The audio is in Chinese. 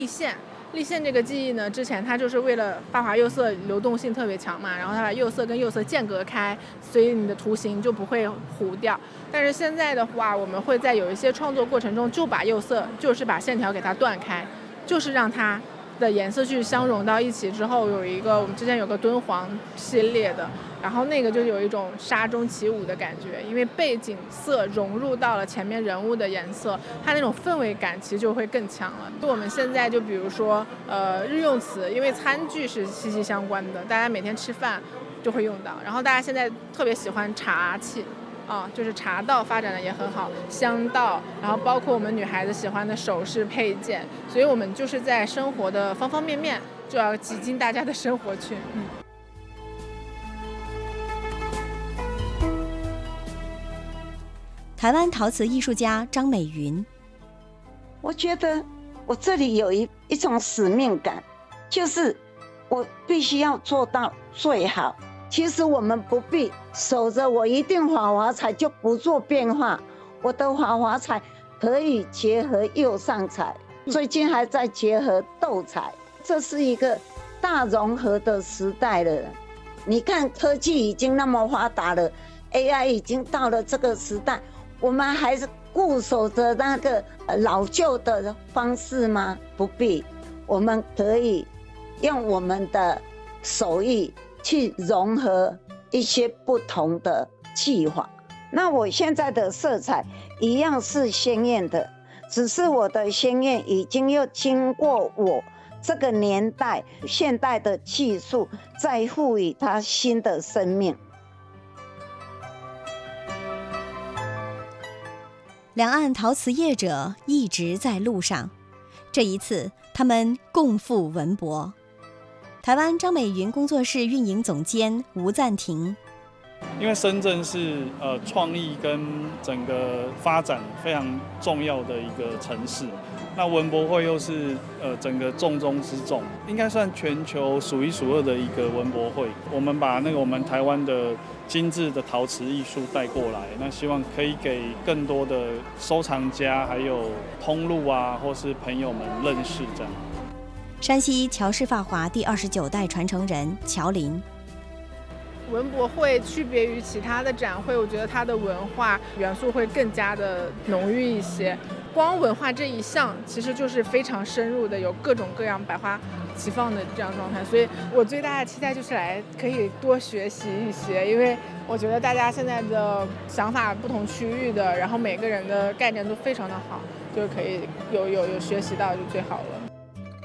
立线。立线这个技艺呢，之前它就是为了发滑釉色流动性特别强嘛，然后它把釉色跟釉色间隔开，所以你的图形就不会糊掉。但是现在的话，我们会在有一些创作过程中就把釉色，就是把线条给它断开，就是让它的颜色去相融到一起之后，我们之前有个敦煌系列的，然后那个就有一种沙中起舞的感觉，因为背景色融入到了前面人物的颜色，它那种氛围感其实就会更强了。我们现在就比如说日用词，因为餐具是息息相关的，大家每天吃饭就会用到，然后大家现在特别喜欢茶器。就是茶道发展的也很好，香道，然后包括我们女孩子喜欢的首饰配件，所以我们就是在生活的方方面面就要挤进大家的生活去。 台湾陶瓷艺术家张美云， 我觉得我这里有一种使命感，就是我必须要做到最好。其实我们不必守着我一定华华彩就不做变化，我的华华彩可以结合釉上彩，最近还在结合斗彩，这是一个大融合的时代了。你看科技已经那么发达了， AI 已经到了这个时代，我们还是固守着那个老旧的方式吗？不必，我们可以用我们的手艺去融合一些不同的技法。那我现在的色彩一样是鲜艳的，只是我的鲜艳已经又经过我这个年代现代的技术再赋予它新的生命。 两岸陶瓷业者一直在路上，这一次他们共赴文博。台湾张美云工作室运营总监吴赞庭， 因为深圳是创意跟整个发展非常重要的一个城市，那文博会又是整个重中之重，应该算全球数一数二的一个文博会。我们把我们台湾的精致的陶瓷艺术带过来，那希望可以给更多的收藏家还有通路啊，或是朋友们认识这样。 山西乔氏发华第29代传承人乔林， 文博会区别于其他的展会，我觉得它的文化元素会更加的浓郁一些。光文化这一项其实就是非常深入的，有各种各样百花齐放的这样状态，所以我最大的期待就是来可以多学习一些，因为我觉得大家现在的想法不同区域的，然后每个人的概念都非常的好，就可以有学习到就最好了。